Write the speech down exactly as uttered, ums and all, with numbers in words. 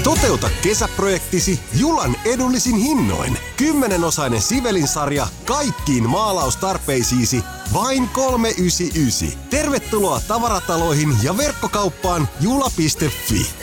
Toteuta kesäprojektisi Julan edullisin hinnoin. Kymmenenosainen Sivelin-sarja kaikkiin maalaustarpeisiisi vain kolme yhdeksänkymmentäyhdeksän. Tervetuloa tavarataloihin ja verkkokauppaan jula piste fi.